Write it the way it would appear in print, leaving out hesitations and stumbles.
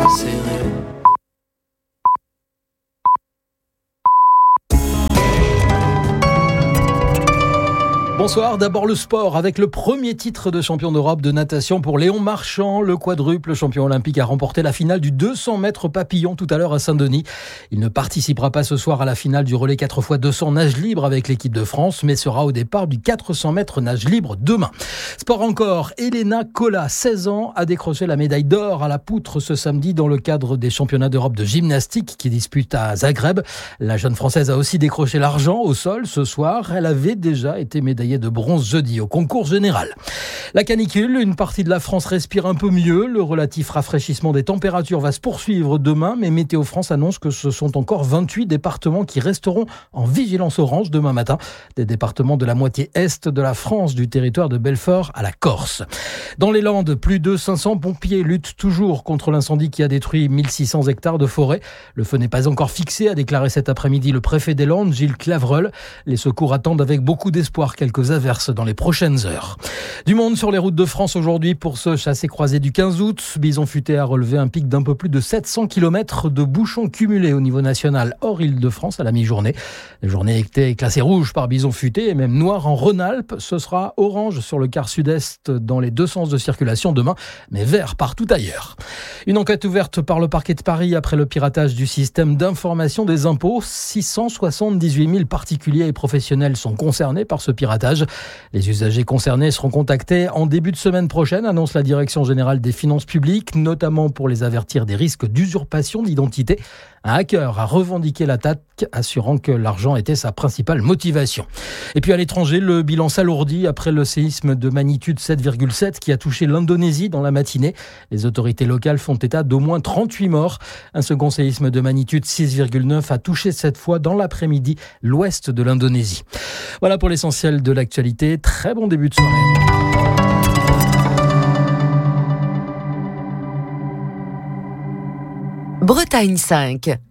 serré. Bonsoir, d'abord le sport avec le premier titre de champion d'Europe de natation pour Léon Marchand. Le quadruple champion olympique a remporté la finale du 200 mètres papillon tout à l'heure à Saint-Denis. Il ne participera pas ce soir à la finale du relais 4x200 nage libre avec l'équipe de France, mais sera au départ du 400 mètres nage libre demain. Sport encore, Elena Kola, 16 ans, a décroché la médaille d'or à la poutre ce samedi dans le cadre des championnats d'Europe de gymnastique qui disputent à Zagreb. La jeune Française a aussi décroché l'argent au sol ce soir. Elle avait déjà été médaillée de bronze jeudi au concours général. La canicule, une partie de la France respire un peu mieux. Le relatif rafraîchissement des températures va se poursuivre demain, mais Météo France annonce que ce sont encore 28 départements qui resteront en vigilance orange demain matin. Des départements de la moitié est de la France, du territoire de Belfort à la Corse. Dans les Landes, plus de 500 pompiers luttent toujours contre l'incendie qui a détruit 1600 hectares de forêt. Le feu n'est pas encore fixé, a déclaré cet après-midi le préfet des Landes, Gilles Clavreul. Les secours attendent avec beaucoup d'espoir quelques averses dans les prochaines heures. Du monde sur les routes de France aujourd'hui pour ce chassé-croisé du 15 août. Bison Futé a relevé un pic d'un peu plus de 700 km de bouchons cumulés au niveau national hors Île-de-France à la mi-journée. La journée était classée rouge par Bison Futé et même noire en Rhône-Alpes. Ce sera orange sur le quart sud-est dans les deux sens de circulation demain, mais vert partout ailleurs. Une enquête ouverte par le parquet de Paris après le piratage du système d'information des impôts. 678 000 particuliers et professionnels sont concernés par ce piratage. Les usagers concernés seront contactés en début de semaine prochaine, annonce la Direction générale des finances publiques, notamment pour les avertir des risques d'usurpation d'identité. Un hacker a revendiqué l'attaque, assurant que l'argent était sa principale motivation. Et puis à l'étranger, le bilan s'alourdit après le séisme de magnitude 7,7 qui a touché l'Indonésie dans la matinée. Les autorités locales font état d'au moins 38 morts. Un second séisme de magnitude 6,9 a touché cette fois dans l'après-midi l'ouest de l'Indonésie. Voilà pour l'essentiel de l'actualité. Très bon début de soirée. Bretagne 5.